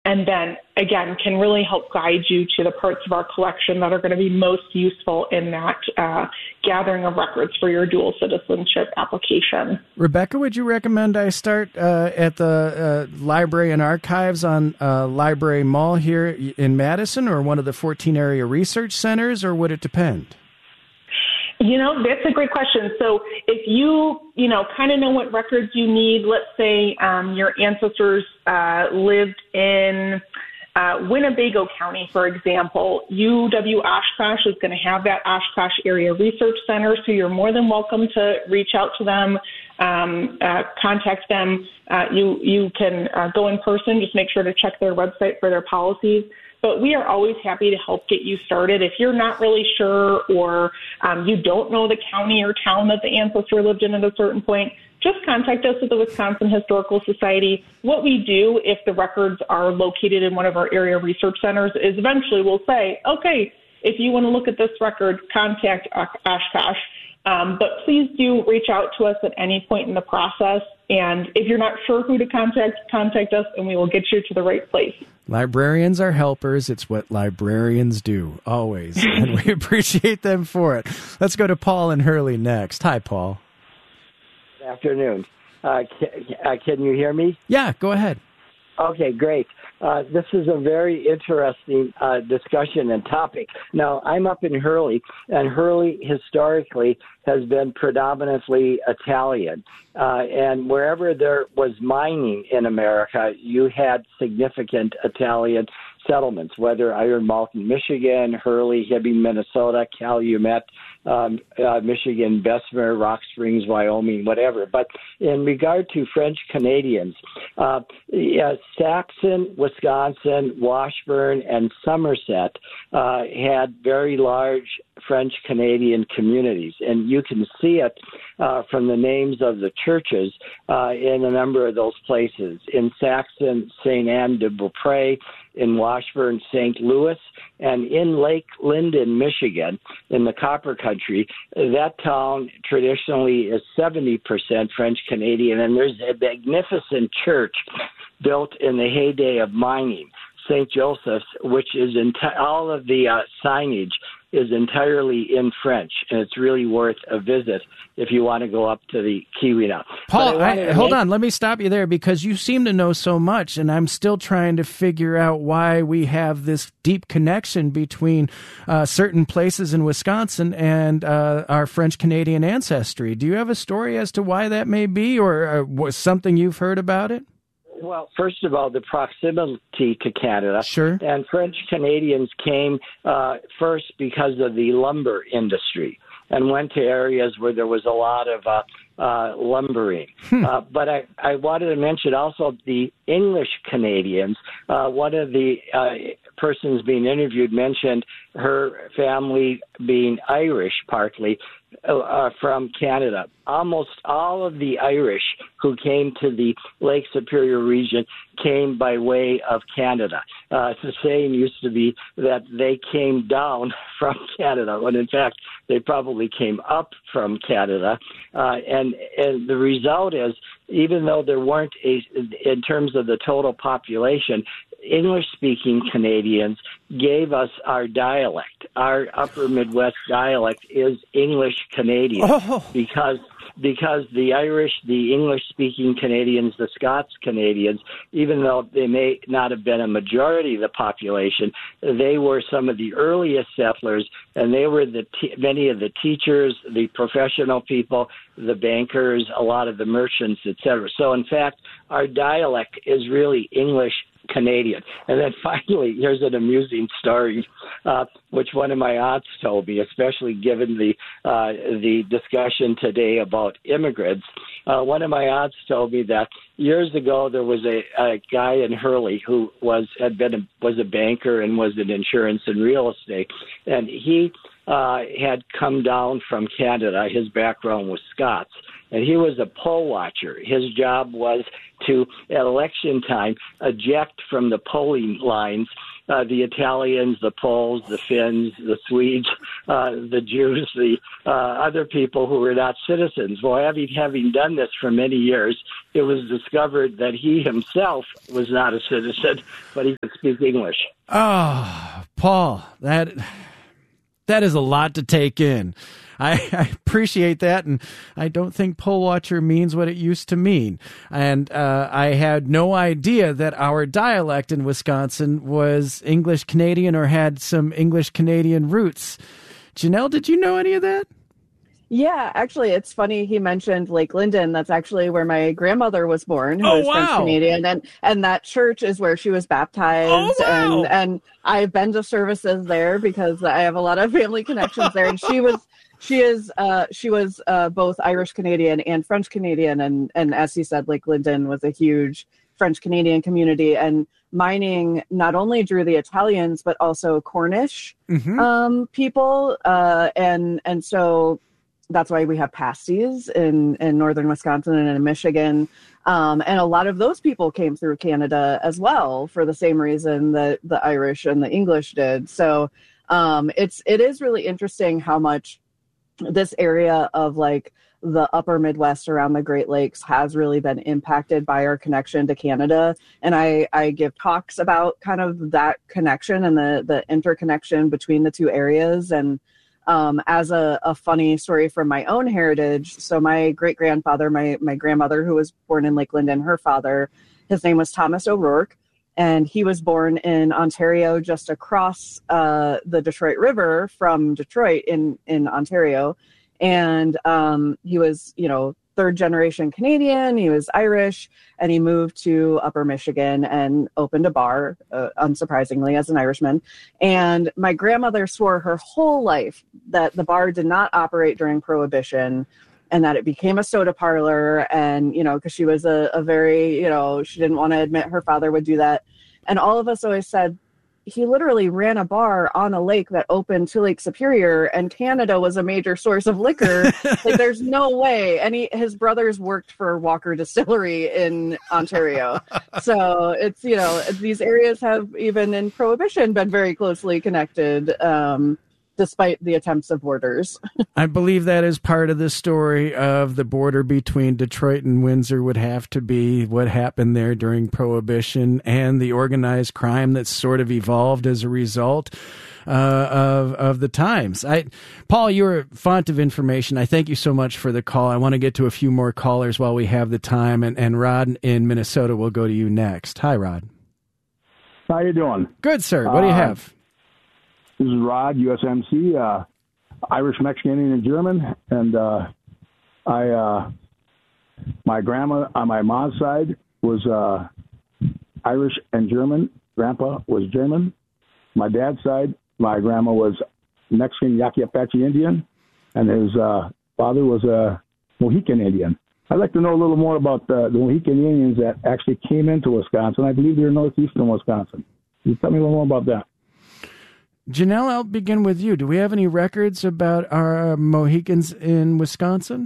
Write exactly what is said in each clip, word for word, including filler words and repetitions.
and then, again, can really help guide you to the parts of our collection that are going to be most useful in that uh, gathering of records for your dual citizenship application. Rebecca, would you recommend I start uh, at the uh, Library and Archives on uh, Library Mall here in Madison, or one of the fourteen area research centers, or would it depend? You know, that's a great question. So if you, you know, kind of know what records you need, let's say um, your ancestors uh, lived in uh, Winnebago County, for example, U W Oshkosh is going to have that Oshkosh Area Research Center, so you're more than welcome to reach out to them, um, uh, contact them. Uh, you, you can uh, go in person, just make sure to check their website for their policies. But we are always happy to help get you started. If you're not really sure, or um, you don't know the county or town that the ancestor lived in at a certain point, just contact us at the Wisconsin Historical Society. What we do, if the records are located in one of our area research centers, is eventually we'll say, okay, if you want to look at this record, contact Oshkosh. Um, but please do reach out to us at any point in the process. And if you're not sure who to contact, contact us, and we will get you to the right place. Librarians are helpers. It's what librarians do, always. And we appreciate them for it. Let's go to Paul in Hurley next. Hi, Paul. Good afternoon. Uh, can, uh, can you hear me? Yeah, go ahead. Okay, great. Uh, this is a very interesting uh, discussion and topic. Now, I'm up in Hurley, and Hurley historically has been predominantly Italian. Uh, and wherever there was mining in America, you had significant Italian settlements, whether Iron Mountain, Michigan, Hurley, Hibbing, Minnesota, Calumet, um, uh, Michigan, Bessemer, Rock Springs, Wyoming, whatever. But in regard to French Canadians, uh, yeah, Saxon, Wisconsin, Washburn, and Somerset uh, had very large French Canadian communities, and you can see it uh, from the names of the churches uh, in a number of those places. In Saxon, Saint Anne de Beaupré; in Washburn, Saint Louis; and in Lake Linden, Michigan, in the Copper Country, that town traditionally is seventy percent French Canadian, and there's a magnificent church built in the heyday of mining, Saint Joseph's, which is enti- all of the uh, signage is entirely in French, and it's really worth a visit if you want to go up to the Keweenaw. Paul, I I, hold make... on. Let me stop you there, because you seem to know so much, and I'm still trying to figure out why we have this deep connection between uh, certain places in Wisconsin and uh, our French-Canadian ancestry. Do you have a story as to why that may be, or uh, was something you've heard about it? Well, first of all, the proximity to Canada. Sure. And French Canadians came uh, first because of the lumber industry and went to areas where there was a lot of uh, uh, lumbering. Hmm. Uh, but I, I wanted to mention also the English Canadians. Uh, one of the uh, persons being interviewed mentioned her family being Irish partly, Uh, from Canada. Almost all of the Irish who came to the Lake Superior region came by way of Canada. Uh, the saying used to be that they came down from Canada, when in fact they probably came up from Canada. Uh, and, and the result is, even though there weren't, a, in terms of the total population, English-speaking Canadians gave us our dialect. Our upper Midwest dialect is English Canadian oh. because because the Irish, the English-speaking Canadians, the Scots Canadians, even though they may not have been a majority of the population, they were some of the earliest settlers, and they were the t- many of the teachers, the professional people, the bankers, a lot of the merchants, et cetera. So, in fact, our dialect is really English Canadian. And then finally, here's an amusing story, uh, which one of my aunts told me, especially given the uh, the discussion today about immigrants. Uh, one of my aunts told me that years ago there was a, a guy in Hurley who was had been a, was a banker and was in insurance and real estate, and he uh, had come down from Canada. His background was Scots. And he was a poll watcher. His job was to, at election time, eject from the polling lines uh, the Italians, the Poles, the Finns, the Swedes, uh, the Jews, the uh, other people who were not citizens. Well, having, having done this for many years, it was discovered that he himself was not a citizen, but he could speak English. Oh, Paul, that that is a lot to take in. I, I appreciate that, and I don't think poll watcher means what it used to mean. And uh, I had no idea that our dialect in Wisconsin was English Canadian or had some English Canadian roots. Janelle, did you know any of that? Yeah, actually, it's funny he mentioned Lake Linden. That's actually where my grandmother was born, who oh, is wow. French Canadian, and and that church is where she was baptized. Oh, wow. And and I've been to services there because I have a lot of family connections there. And she was she is uh, she was uh, both Irish Canadian and French Canadian, and and as he said, Lake Linden was a huge French Canadian community, and mining not only drew the Italians but also Cornish mm-hmm. um, people, uh, and and so. That's why we have pasties in, in northern Wisconsin and in Michigan. Um, and a lot of those people came through Canada as well for the same reason that the Irish and the English did. So um, it's, it is really interesting how much this area of like the upper Midwest around the Great Lakes has really been impacted by our connection to Canada. And I, I give talks about kind of that connection and the, the interconnection between the two areas. And Um, as a, a funny story from my own heritage, so my great-grandfather, my, my grandmother, who was born in Lake Linden, her father, his name was Thomas O'Rourke, and he was born in Ontario just across uh, the Detroit River from Detroit in, in Ontario. And um, he was, you know, third-generation Canadian, he was Irish, and he moved to Upper Michigan and opened a bar, uh, unsurprisingly, as an Irishman. And my grandmother swore her whole life that the bar did not operate during Prohibition and that it became a soda parlor. And, you know, because she was a, a very, you know, she didn't want to admit her father would do that. And all of us always said, he literally ran a bar on a lake that opened to Lake Superior, and Canada was a major source of liquor. Like, there's no way. And he, his brothers worked for Walker Distillery in Ontario. So it's, you know, these areas have, even in Prohibition, been very closely connected, um, despite the attempts of borders. I believe that is part of the story of the border between Detroit and Windsor would have to be what happened there during Prohibition and the organized crime that sort of evolved as a result uh, of of the times. I, Paul, you're a font of information. I thank you so much for the call. I want to get to a few more callers while we have the time, and, and Rod in Minnesota will go to you next. Hi, Rod. How you doing? Good, sir. What do you have? Uh, This is Rod, U S M C, uh, Irish, Mexican, and German. And uh, I, uh, my grandma on my mom's side was uh, Irish and German. Grandpa was German. My dad's side, my grandma was Mexican, Yaqui Apache Indian, and his uh, father was a Mohican Indian. I'd like to know a little more about the, the Mohican Indians that actually came into Wisconsin. I believe they're northeastern Wisconsin. Can you tell me a little more about that? Janelle, I'll begin with you. Do we have any records about our Mohicans in Wisconsin?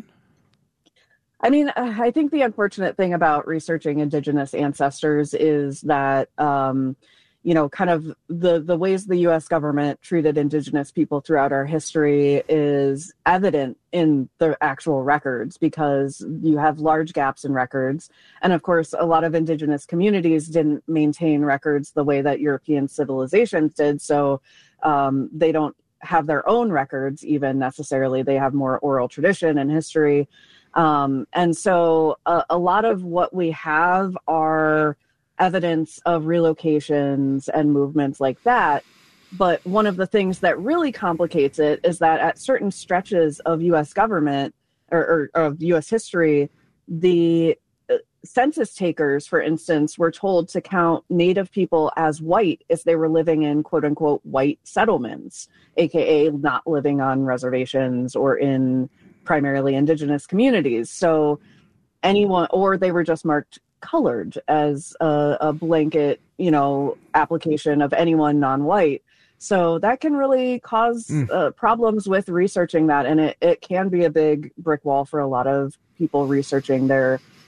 I mean, I think the unfortunate thing about researching Indigenous ancestors is that, um, you know, kind of the, the ways the U S government treated Indigenous people throughout our history is evident in the actual records, because you have large gaps in records. And of course, a lot of Indigenous communities didn't maintain records the way that European civilizations did. So um, they don't have their own records even necessarily. They have more oral tradition and history. Um, and so a, a lot of what we have are evidence of relocations and movements like that. But one of the things that really complicates it is that at certain stretches of U S government or, or of U S history, the census takers, for instance, were told to count Native people as white if they were living in quote unquote white settlements, A K A not living on reservations or in primarily Indigenous communities. So anyone, or they were just marked colored as a, a blanket, you know, application of anyone non-white. So that can really cause mm. uh, problems with researching that. And it, it can be a big brick wall for a lot of people researching their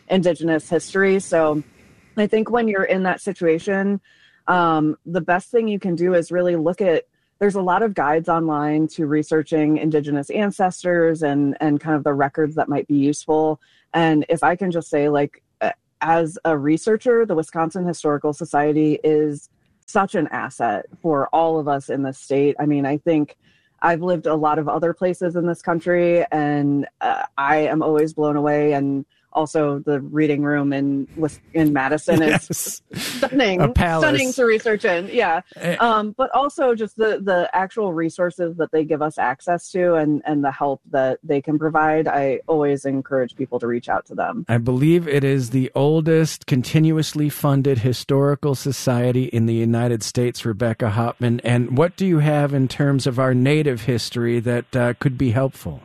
Indigenous history. So I think when you're in that situation, um, the best thing you can do is really look at, there's a lot of guides online to researching Indigenous ancestors and, and kind of the records that might be useful. And if I can just say, like, as a researcher, the Wisconsin Historical Society is such an asset for all of us in the state. I mean, I think I've lived a lot of other places in this country, and uh, I am always blown away. And also the reading room in in Madison is yes. stunning, stunning to research in. Yeah. Um, but also just the, the actual resources that they give us access to and, and the help that they can provide. I always encourage people to reach out to them. I believe it is the oldest continuously funded historical society in the United States, Rebecca Hopman. And what do you have in terms of our native history that uh, could be helpful?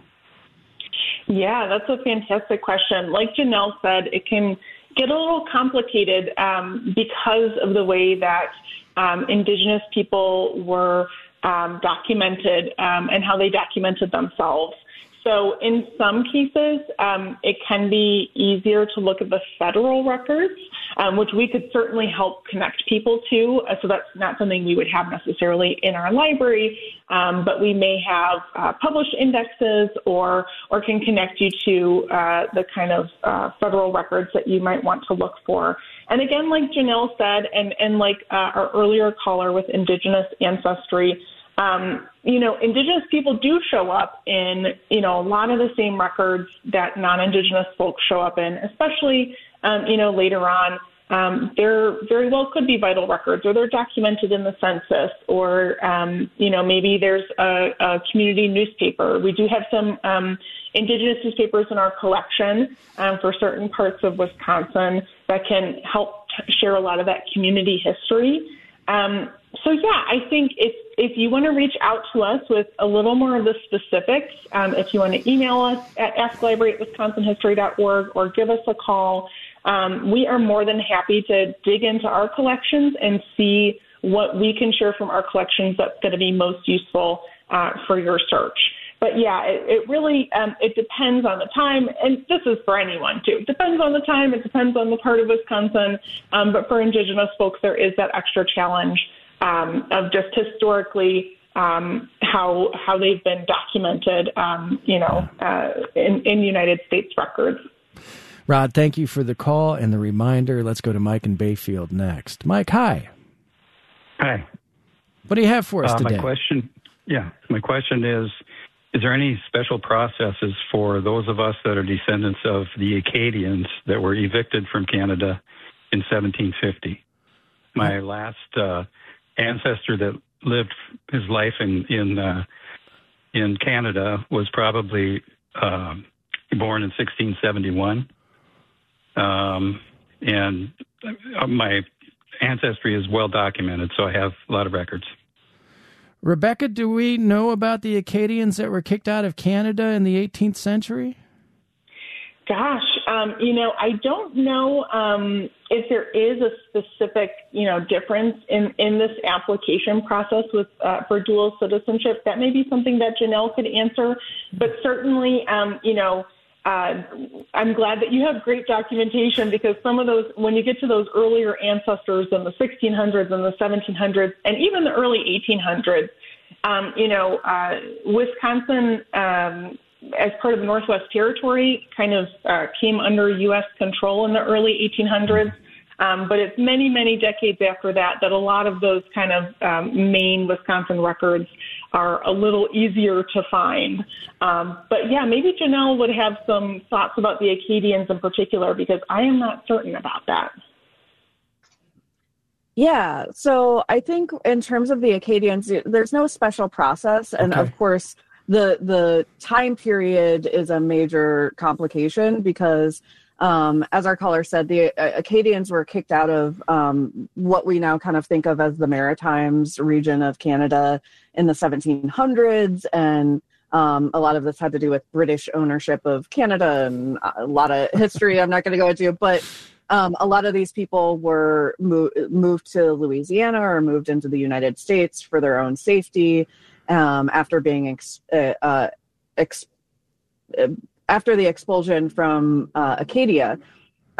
Yeah, that's a fantastic question. Like Janelle said, it can get a little complicated um, because of the way that um, Indigenous people were um, documented um, and how they documented themselves. So in some cases, um, it can be easier to look at the federal records, um, which we could certainly help connect people to. Uh, so that's not something we would have necessarily in our library, um, but we may have uh, published indexes or or can connect you to uh, the kind of uh, federal records that you might want to look for. And again, like Janelle said, and, and like uh, our earlier caller with Indigenous ancestry, Um, you know, Indigenous people do show up in, you know, a lot of the same records that non-Indigenous folks show up in, especially, um, you know, later on. Um, there very well could be vital records, or they're documented in the census, or, um, you know, maybe there's a, a community newspaper. We do have some um, Indigenous newspapers in our collection um, for certain parts of Wisconsin that can help t- share a lot of that community history. Um, so, yeah, I think if, if you want to reach out to us with a little more of the specifics, um, if you want to email us at ask library at wisconsin history dot org or give us a call, um, we are more than happy to dig into our collections and see what we can share from our collections that's going to be most useful uh, for your search. But, yeah, it, it really um, it depends on the time, and this is for anyone, too. It depends on the time. It depends on the part of Wisconsin. Um, but for Indigenous folks, there is that extra challenge um, of just historically um, how how they've been documented, um, you know, uh, in, in United States records. Rod, thank you for the call and the reminder. Let's go to Mike in Bayfield next. Mike, hi. Hi. What do you have for us uh, today? My question, yeah, my question is, is there any special processes for those of us that are descendants of the Acadians that were evicted from Canada in seventeen fifty? My last uh, ancestor that lived his life in in, uh, in Canada was probably uh, born in sixteen seventy-one. Um, and my ancestry is well documented, so I have a lot of records. Rebecca, do we know about the Acadians that were kicked out of Canada in the eighteenth century? Gosh, um, you know, I don't know um, if there is a specific, you know, difference in, in this application process with uh, for dual citizenship. That may be something that Janelle could answer, but certainly, um, you know, uh, I'm glad that you have great documentation, because some of those, when you get to those earlier ancestors in the sixteen hundreds and the seventeen hundreds and even the early eighteen hundreds, um, you know, uh, Wisconsin, um, as part of the Northwest Territory, kind of uh, came under U S control in the early eighteen hundreds. Um, but it's many, many decades after that that a lot of those kind of um, main Wisconsin records are a little easier to find. Um, but, yeah, maybe Janelle would have some thoughts about the Acadians in particular, because I am not certain about that. Yeah, so I think in terms of the Acadians, there's no special process. And, okay. of course, the the time period is a major complication because, um, as our caller said, the uh, Acadians were kicked out of um, what we now kind of think of as the Maritimes region of Canada in the seventeen hundreds. And um, a lot of this had to do with British ownership of Canada and a lot of history I'm not going to go into. But um, a lot of these people were mo- moved to Louisiana or moved into the United States for their own safety. Um, after being ex, uh, uh, ex, uh, after the expulsion from uh, Acadia,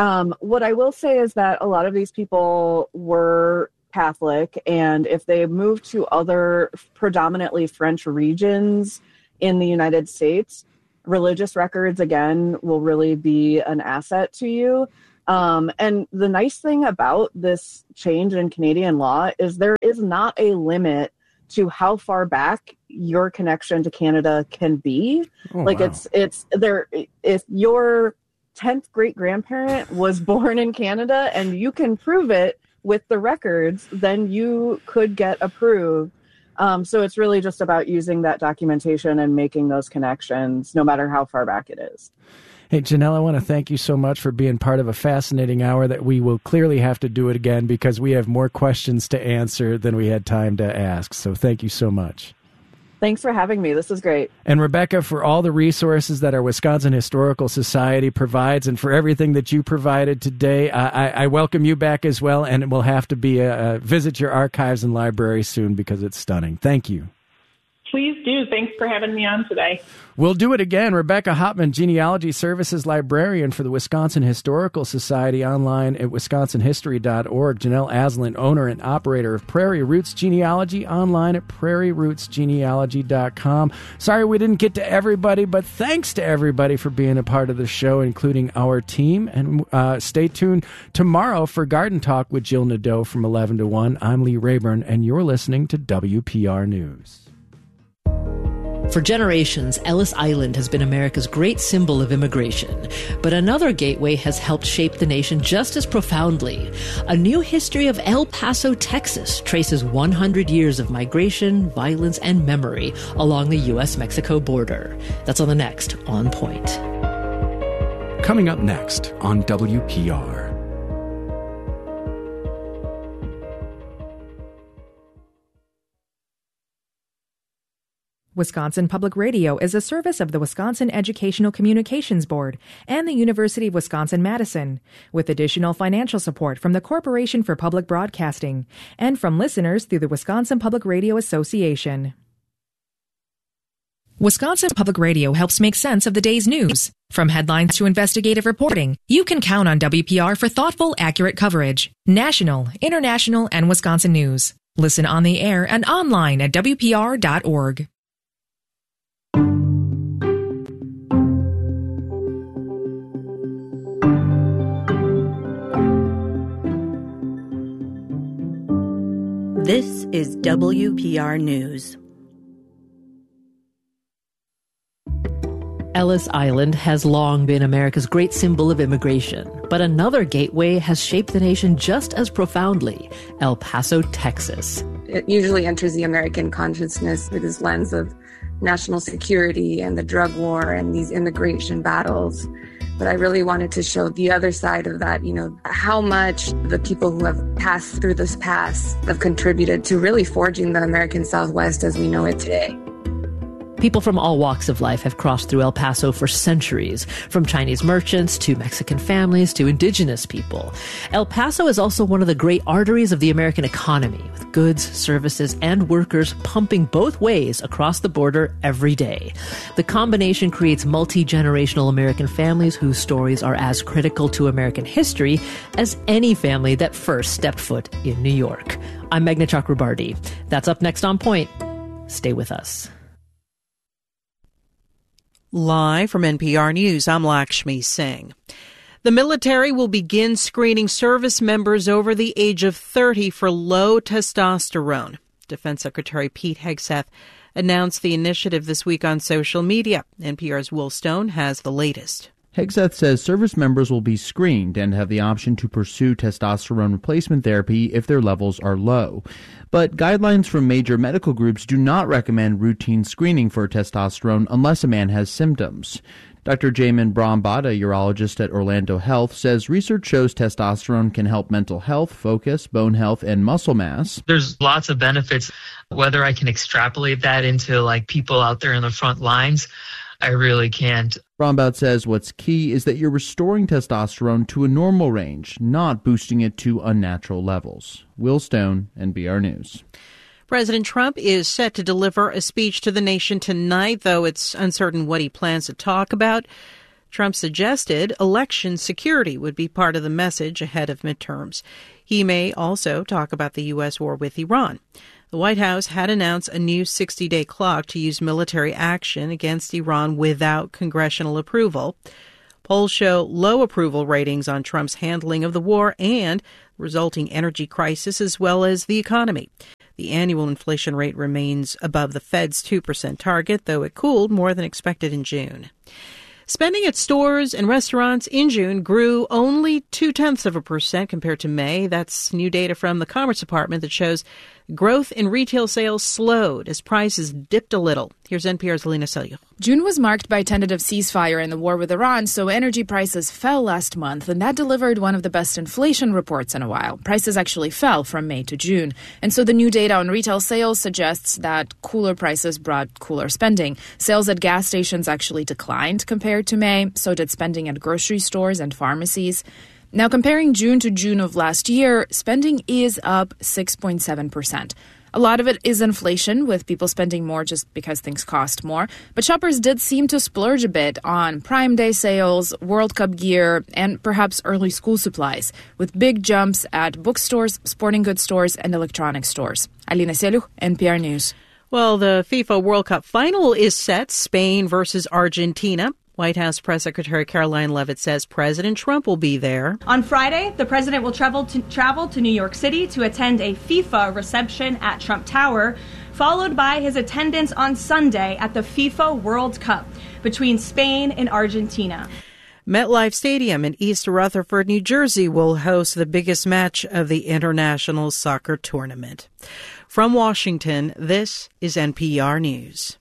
Um, what I will say is that a lot of these people were Catholic, and if they moved to other predominantly French regions in the United States, religious records, again, will really be an asset to you. Um, and the nice thing about this change in Canadian law is there is not a limit to how far back your connection to Canada can be. Oh, like wow. it's, it's there. If your tenth great grandparent was born in Canada and you can prove it with the records, then you could get approved. Um, so it's really just about using that documentation and making those connections, no matter how far back it is. Hey, Janelle, I want to thank you so much for being part of a fascinating hour that we will clearly have to do it again because we have more questions to answer than we had time to ask. So thank you so much. Thanks for having me. This is great. And Rebecca, for all the resources that our Wisconsin Historical Society provides and for everything that you provided today, I, I welcome you back as well. And we'll have to be a, a visit your archives and library soon because it's stunning. Thank you. Please do. Thanks for having me on today. We'll do it again. Rebecca Hopman, Genealogy Services Librarian for the Wisconsin Historical Society, online at wisconsin history dot org. Janelle Aslan, owner and operator of Prairie Roots Genealogy, online at prairie roots genealogy dot com. Sorry we didn't get to everybody, but thanks to everybody for being a part of the show, including our team. And uh, stay tuned tomorrow for Garden Talk with Jill Nadeau from eleven to one. I'm Lee Rayburn, and you're listening to W P R News. For generations, Ellis Island has been America's great symbol of immigration. But another gateway has helped shape the nation just as profoundly. A new history of El Paso, Texas traces one hundred years of migration, violence, and memory along the U S Mexico border. That's on the next On Point. Coming up next on W P R. Wisconsin Public Radio is a service of the Wisconsin Educational Communications Board and the University of Wisconsin-Madison, with additional financial support from the Corporation for Public Broadcasting and from listeners through the Wisconsin Public Radio Association. Wisconsin Public Radio helps make sense of the day's news. From headlines to investigative reporting, you can count on W P R for thoughtful, accurate coverage. National, international, and Wisconsin news. Listen on the air and online at W P R dot org. This is W P R News. Ellis Island has long been America's great symbol of immigration, but another gateway has shaped the nation just as profoundly, El Paso, Texas. It usually enters the American consciousness through this lens of national security and the drug war and these immigration battles. But I really wanted to show the other side of that, you know, how much the people who have passed through this pass have contributed to really forging the American Southwest as we know it today. People from all walks of life have crossed through El Paso for centuries, from Chinese merchants to Mexican families to indigenous people. El Paso is also one of the great arteries of the American economy, with goods, services, and workers pumping both ways across the border every day. The combination creates multi-generational American families whose stories are as critical to American history as any family that first stepped foot in New York. I'm Meghna Chakrabarti. That's up next on Point. Stay with us. Live from N P R News, I'm Lakshmi Singh. The military will begin screening service members over the age of thirty for low testosterone. Defense Secretary Pete Hegseth announced the initiative this week on social media. N P R's Will Stone has the latest. Hegseth says service members will be screened and have the option to pursue testosterone replacement therapy if their levels are low. But guidelines from major medical groups do not recommend routine screening for testosterone unless a man has symptoms. Doctor Jamin Brahmbhatt, a urologist at Orlando Health, says research shows testosterone can help mental health, focus, bone health, and muscle mass. There's lots of benefits. Whether I can extrapolate that into like people out there in the front lines, I really can't. Brahmbhatt says what's key is that you're restoring testosterone to a normal range, not boosting it to unnatural levels. Will Stone, N P R News. President Trump is set to deliver a speech to the nation tonight, though it's uncertain what he plans to talk about. Trump suggested election security would be part of the message ahead of midterms. He may also talk about the U S war with Iran. The White House had announced a new sixty-day clock to use military action against Iran without congressional approval. Polls show low approval ratings on Trump's handling of the war and resulting energy crisis, as well as the economy. The annual inflation rate remains above the Fed's two percent target, though it cooled more than expected in June. Spending at stores and restaurants in June grew only two-tenths of a percent compared to May. That's new data from the Commerce Department that shows growth in retail sales slowed as prices dipped a little. Here's N P R's Alina Selyukh. June was marked by a tentative ceasefire in the war with Iran, so energy prices fell last month, and that delivered one of the best inflation reports in a while. Prices actually fell from May to June. And so the new data on retail sales suggests that cooler prices brought cooler spending. Sales at gas stations actually declined compared to May. So did spending at grocery stores and pharmacies. Now, comparing June to June of last year, spending is up six point seven percent. A lot of it is inflation, with people spending more just because things cost more. But shoppers did seem to splurge a bit on Prime Day sales, World Cup gear, and perhaps early school supplies, with big jumps at bookstores, sporting goods stores, and electronics stores. Alina Selyukh, N P R News. Well, the FIFA World Cup final is set, Spain versus Argentina. White House Press Secretary Caroline Leavitt says President Trump will be there. On Friday, the president will travel to, travel to New York City to attend a FIFA reception at Trump Tower, followed by his attendance on Sunday at the FIFA World Cup between Spain and Argentina. MetLife Stadium in East Rutherford, New Jersey will host the biggest match of the International Soccer Tournament. From Washington, this is N P R News.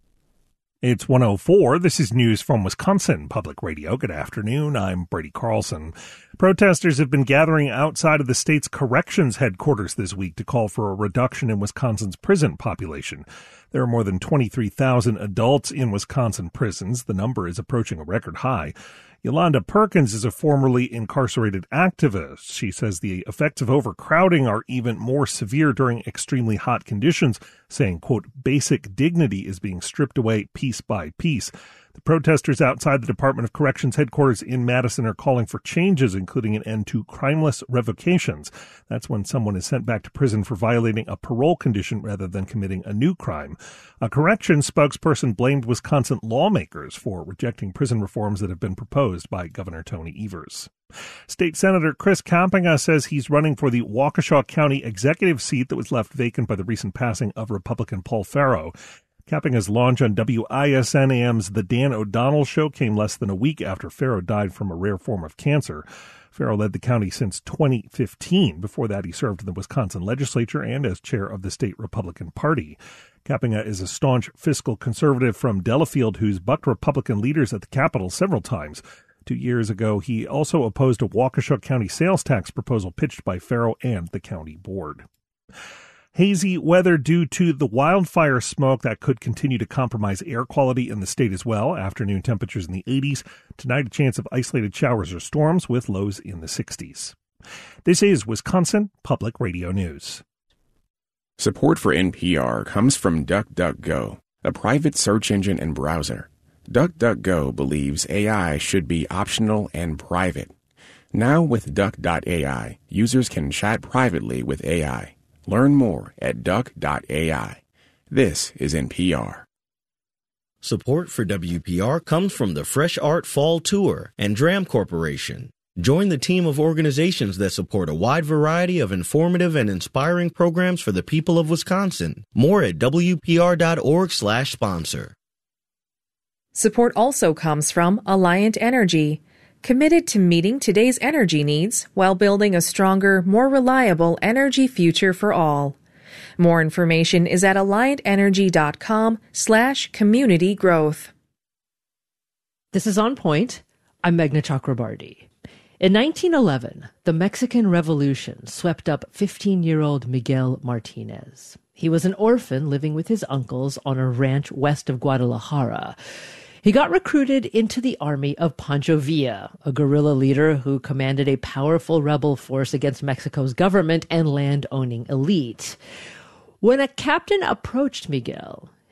It's one oh four. This is news from Wisconsin Public Radio. Good afternoon. I'm Brady Carlson. Protesters have been gathering outside of the state's corrections headquarters this week to call for a reduction in Wisconsin's prison population. There are more than twenty-three thousand adults in Wisconsin prisons. The number is approaching a record high. Yolanda Perkins is a formerly incarcerated activist. She says the effects of overcrowding are even more severe during extremely hot conditions, saying, quote, basic dignity is being stripped away piece by piece. The protesters outside the Department of Corrections headquarters in Madison are calling for changes, including an end to crimeless revocations. That's when someone is sent back to prison for violating a parole condition rather than committing a new crime. A corrections spokesperson blamed Wisconsin lawmakers for rejecting prison reforms that have been proposed by Governor Tony Evers. State Senator Chris Kapenga says he's running for the Waukesha County executive seat that was left vacant by the recent passing of Republican Paul Farrow. Kapenga's launch on W I S N A M's The Dan O'Donnell Show came less than a week after Farrow died from a rare form of cancer. Farrow led the county since twenty fifteen. Before that, he served in the Wisconsin legislature and as chair of the state Republican Party. Kapenga is a staunch fiscal conservative from Delafield who's bucked Republican leaders at the Capitol several times. Two years ago, he also opposed a Waukesha County sales tax proposal pitched by Farrow and the county board. Hazy weather due to the wildfire smoke that could continue to compromise air quality in the state as well. Afternoon temperatures in the eighties. Tonight, a chance of isolated showers or storms with lows in the sixties. This is Wisconsin Public Radio News. Support for N P R comes from DuckDuckGo, a private search engine and browser. DuckDuckGo believes A I should be optional and private. Now with Duck dot A I, users can chat privately with A I. Learn more at duck dot A I. This is N P R. Support for W P R comes from the Fresh Art Fall Tour and Dram Corporation. Join the team of organizations that support a wide variety of informative and inspiring programs for the people of Wisconsin. More at W P R dot org slash sponsor. Support also comes from Alliant Energy, committed to meeting today's energy needs while building a stronger, more reliable energy future for all. More information is at alliant energy dot com slash community growth. This is On Point. I'm Meghna Chakrabarty. In nineteen eleven, the Mexican Revolution swept up fifteen-year-old Miguel Martinez. He was an orphan living with his uncles on a ranch west of Guadalajara. He got recruited into the army of Pancho Villa, a guerrilla leader who commanded a powerful rebel force against Mexico's government and land-owning elite. When a captain approached Miguel,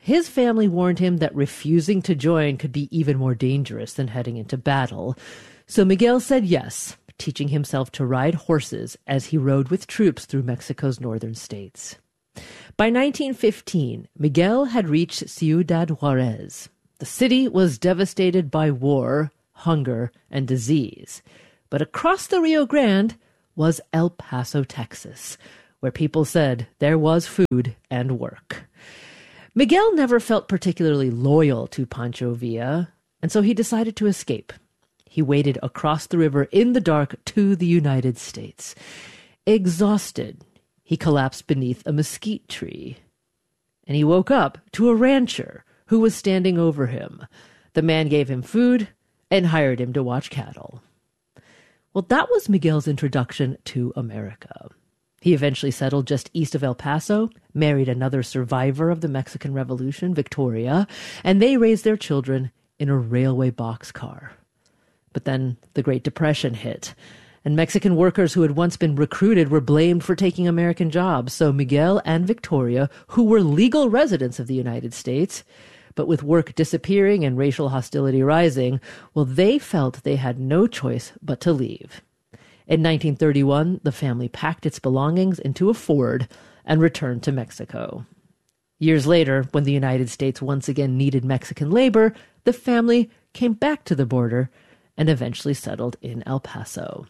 his family warned him that refusing to join could be even more dangerous than heading into battle. So Miguel said yes, teaching himself to ride horses as he rode with troops through Mexico's northern states. By nineteen fifteen, Miguel had reached Ciudad Juarez. The city was devastated by war, hunger, and disease. But across the Rio Grande was El Paso, Texas, where people said there was food and work. Miguel never felt particularly loyal to Pancho Villa, and so he decided to escape. He waded across the river in the dark to the United States. Exhausted, he collapsed beneath a mesquite tree. And he woke up to a rancher who was standing over him. The man gave him food and hired him to watch cattle. Well, that was Miguel's introduction to America. He eventually settled just east of El Paso, married another survivor of the Mexican Revolution, Victoria, and they raised their children in a railway boxcar. But then the Great Depression hit, and Mexican workers who had once been recruited were blamed for taking American jobs. So Miguel and Victoria, who were legal residents of the United States, but with work disappearing and racial hostility rising, well, they felt they had no choice but to leave. In nineteen thirty-one, the family packed its belongings into a Ford and returned to Mexico. Years later, when the United States once again needed Mexican labor, the family came back to the border and eventually settled in El Paso.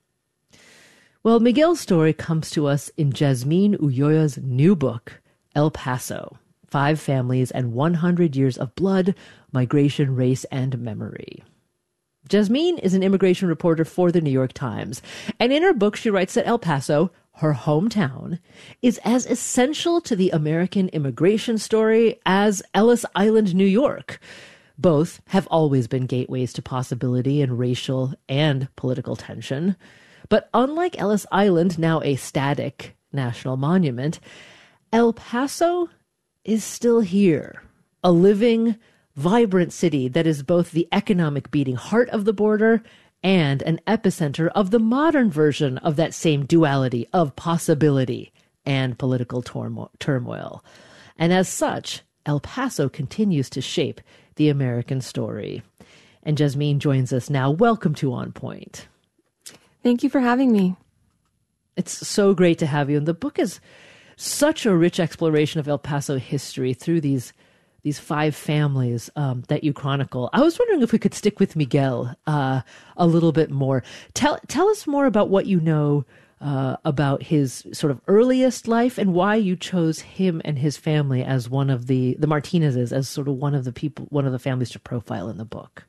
Well, Miguel's story comes to us in Jasmine Ulloa's new book, El Paso, Five Families and one hundred Years of Blood, Migration, Race, and Memory. Jasmine is an immigration reporter for the New York Times, and in her book she writes that El Paso, her hometown, is as essential to the American immigration story as Ellis Island, New York. Both have always been gateways to possibility in racial and political tension. But unlike Ellis Island, now a static national monument, El Paso is still here, a living, vibrant city that is both the economic beating heart of the border and an epicenter of the modern version of that same duality of possibility and political turmoil. And as such, El Paso continues to shape the American story. And Jasmine joins us now. Welcome to On Point. Thank you for having me. It's so great to have you. And the book is such a rich exploration of El Paso history through these these five families um, that you chronicle. I was wondering if we could stick with Miguel uh, a little bit more. Tell tell us more about what you know uh, about his sort of earliest life and why you chose him and his family as one of the the Martinezes as sort of one of the people, one of the families to profile in the book.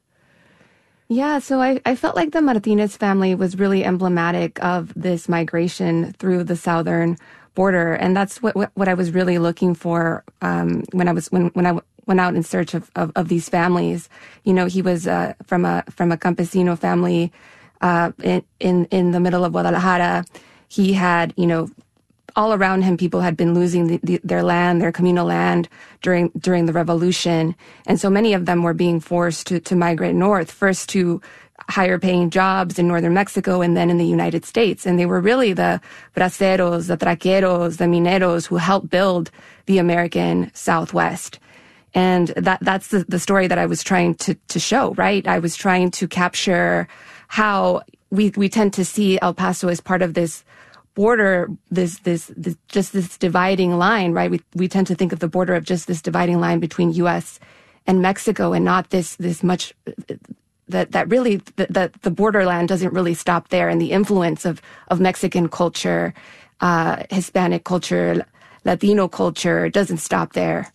Yeah, so I, I felt like the Martinez family was really emblematic of this migration through the southern border, and that's what what, what I was really looking for um, when I was when when I went out in search of, of, of these families. You know, he was uh, from a from a campesino family uh, in, in in the middle of Guadalajara. He had, you know, all around him, people had been losing the, the, their land, their communal land during during the revolution. And so many of them were being forced to, to migrate north, first to higher paying jobs in northern Mexico and then in the United States. And they were really the braceros, the traqueros, the mineros who helped build the American Southwest. And that that's the, the story that I was trying to, to show, right? I was trying to capture how we, we tend to see El Paso as part of this border, this, this, this, just this dividing line, right? We, we tend to think of the border of just this dividing line between U S and Mexico and not this, this much, that, that really, that the, the borderland doesn't really stop there. And the influence of, of Mexican culture, uh, Hispanic culture, Latino culture doesn't stop there.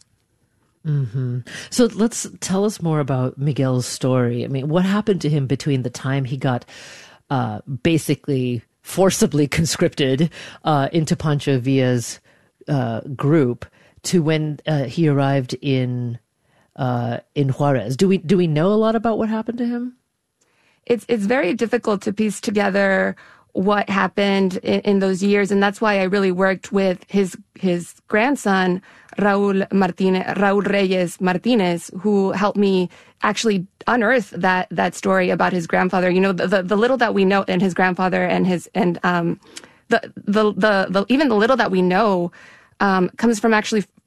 Mm-hmm. So let's tell us more about Miguel's story. I mean, what happened to him between the time he got, uh, basically forcibly conscripted uh, into Pancho Villa's uh, group to when uh, he arrived in uh, in Juarez. Do we do we know a lot about what happened to him? It's it's very difficult to piece together what happened in, in those years, and that's why I really worked with his his grandson Raúl Martinez, Raúl Reyes Martinez, who helped me actually unearth that that story about his grandfather. You know, the the, the little that we know, and his grandfather, and his and um the the the, the even the little that we know um comes from actually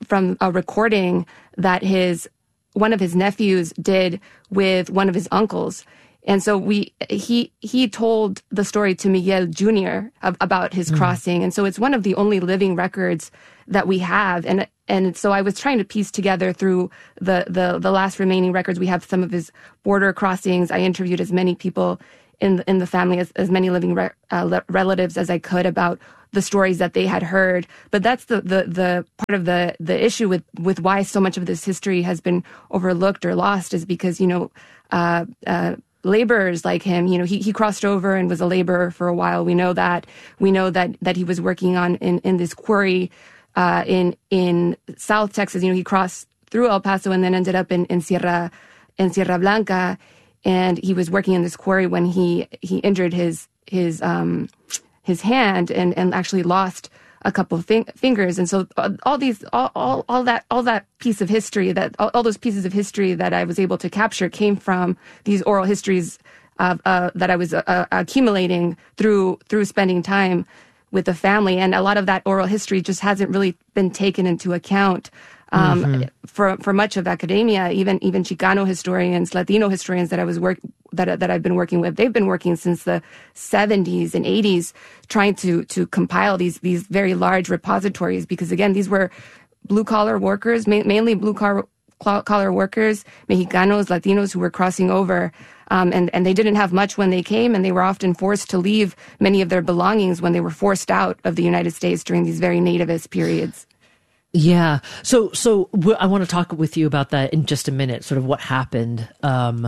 from a recording that his one of his nephews did with one of his uncles. And so we he he told the story to Miguel Junior about his mm. crossing. And so it's one of the only living records that we have. And and so I was trying to piece together through the the, the last remaining records. We have some of his border crossings. I interviewed as many people in the, in the family, as, as many living re, uh, relatives as I could about the stories that they had heard. But that's the, the, the part of the, the issue with, with why so much of this history has been overlooked or lost is because, you know, uh, uh, laborers like him, you know, he, he crossed over and was a laborer for a while. We know that. We know that, that he was working on in, in this quarry, uh, in, in South Texas. You know, he crossed through El Paso and then ended up in, in Sierra, in Sierra Blanca. And he was working in this quarry when he, he injured his, his, um, his hand and, and actually lost a couple of fing- fingers. And so all these, all, all, all that, all that piece of history that, all, all those pieces of history that I was able to capture came from these oral histories of, uh, that I was uh, accumulating through, through spending time with the family. And a lot of that oral history just hasn't really been taken into account. Um, mm-hmm. for, for much of academia, even, even Chicano historians, Latino historians that I was work, that, that I've been working with, they've been working since the seventies and eighties trying to, to compile these, these very large repositories because again, these were blue collar workers, ma- mainly blue collar, collar workers, Mexicanos, Latinos who were crossing over. Um, and, and they didn't have much when they came and they were often forced to leave many of their belongings when they were forced out of the United States during these very nativist periods. Yeah. So, so w- I want to talk with you about that in just a minute, sort of what happened, um,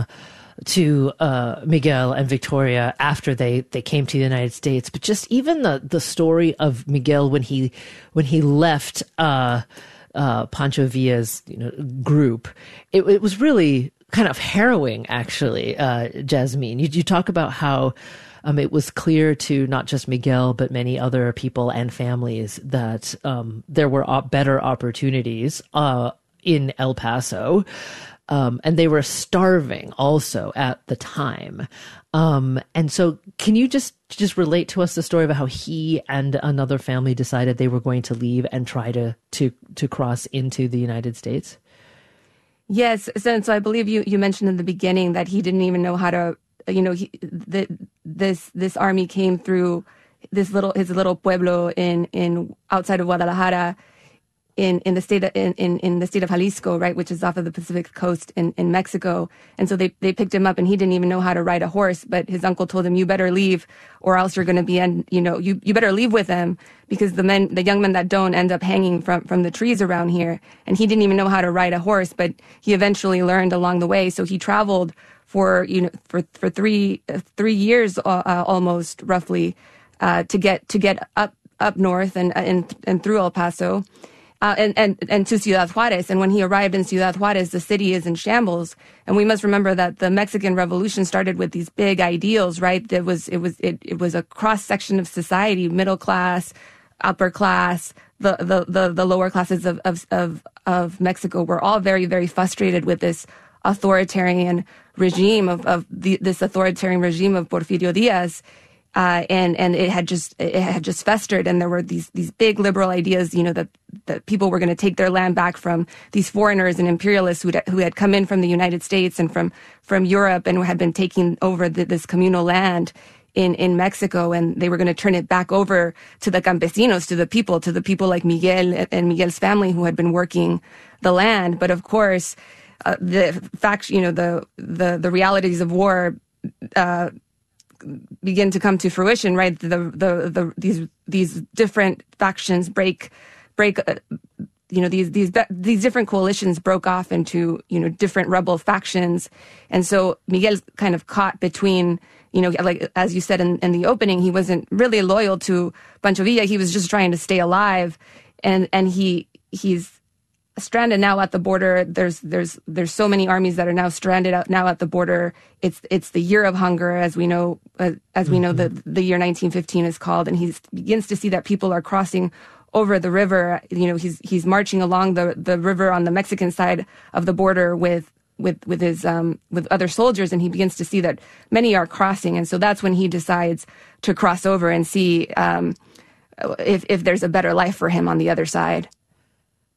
to, uh, Miguel and Victoria after they, they came to the United States. But just even the, the story of Miguel when he, when he left, uh, uh, Pancho Villa's, you know, group, it, it was really kind of harrowing, actually, uh, Jasmine. You, you talk about how, Um, it was clear to not just Miguel, but many other people and families that um, there were op- better opportunities uh, in El Paso. Um, and they were starving also at the time. Um, and so can you just, just relate to us the story about how he and another family decided they were going to leave and try to, to, to cross into the United States? Yes. So, so I believe you, you mentioned in the beginning that he didn't even know how to, you know, he, the, this, this army came through this little, his little pueblo in, in outside of Guadalajara in, in the state of, in, in, in the state of Jalisco, right, which is off of the Pacific coast in, in Mexico. And so they, they picked him up and he didn't even know how to ride a horse, but his uncle told him, you better leave or else you're going to be, en- you know, you, you better leave with them because the men, the young men that don't end up hanging from, from the trees around here. And he didn't even know how to ride a horse, but he eventually learned along the way. So he traveled for, you know, for, for three, uh, three years, uh, uh, almost roughly, uh, to get, to get up, up north and, and, and through El Paso, uh, and, and, and to Ciudad Juarez. And when he arrived in Ciudad Juarez, the city is in shambles. And we must remember that the Mexican Revolution started with these big ideals, right? It was, it was, it, it was a cross section of society, middle class, upper class, the, the, the, the lower classes of, of, of, of Mexico were all very, very frustrated with this authoritarian regime of, of the, this authoritarian regime of Porfirio Diaz. Uh, and, and it had just, it had just festered. And there were these, these big liberal ideas, you know, that, that people were going to take their land back from these foreigners and imperialists who who had come in from the United States and from, from Europe and had been taking over the, this communal land in, in Mexico. And they were going to turn it back over to the campesinos, to the people, to the people like Miguel and Miguel's family who had been working the land. But of course, uh, the fact, you know, the, the, the realities of war, uh, begin to come to fruition, right? The, the, the, these, these different factions break, break, uh, you know, these, these, these different coalitions broke off into, you know, different rebel factions. And so Miguel's kind of caught between, you know, like, as you said in, in the opening, he wasn't really loyal to Pancho Villa. He was just trying to stay alive. And, and he, he's stranded now at the border. There's, there's, there's so many armies that are now stranded out now at the border. It's, it's the year of hunger, as we know, uh, as we know, the, the year nineteen fifteen is called. And he begins to see that people are crossing over the river. You know, he's, he's marching along the, the river on the Mexican side of the border with, with, with his, um, with other soldiers. And he begins to see that many are crossing. And so that's when he decides to cross over and see, um, if, if there's a better life for him on the other side.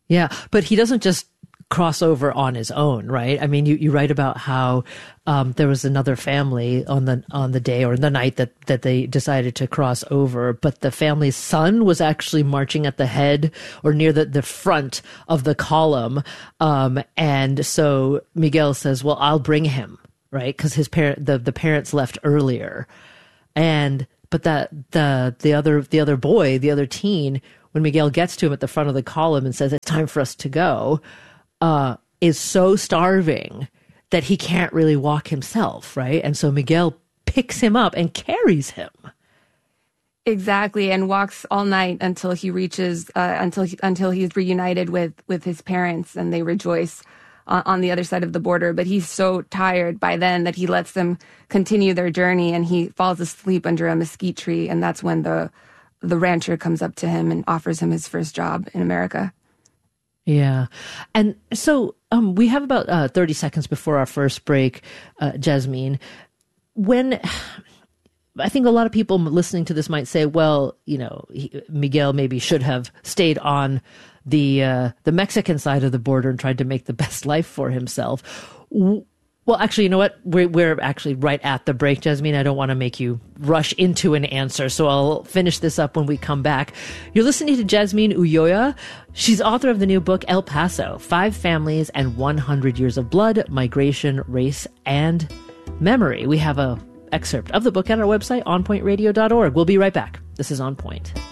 Yeah, but he doesn't just cross over on his own, right? I mean, you, you write about how um, there was another family on the on the day or the night that, that they decided to cross over, but the family's son was actually marching at the head or near the, the front of the column. Um, and so Miguel says, well, I'll bring him, right? Because his parent, the, the parents left earlier. And but that the the other the other boy, the other teen, when Miguel gets to him at the front of the column and says, it's time for us to go, uh, is so starving that he can't really walk himself, right? And so Miguel picks him up and carries him. Exactly, and walks all night until he reaches, uh, until he, until he's reunited with, with his parents, and they rejoice on, on the other side of the border. But he's so tired by then that he lets them continue their journey, and he falls asleep under a mesquite tree, and that's when the the rancher comes up to him and offers him his first job in America. Yeah. And so um, we have about uh, thirty seconds before our first break, uh, Jasmine. When I think a lot of people listening to this might say, well, you know, he, Miguel maybe should have stayed on the uh, the Mexican side of the border and tried to make the best life for himself. Well, actually, you know what? We're, we're actually right at the break, Jasmine. I don't want to make you rush into an answer, so I'll finish this up when we come back. You're listening to Jasmine Ulloa. She's author of the new book, El Paso, Five Families and one hundred Years of Blood, Migration, Race, and Memory. We have an excerpt of the book at our website, on point radio dot org. We'll be right back. This is On Point.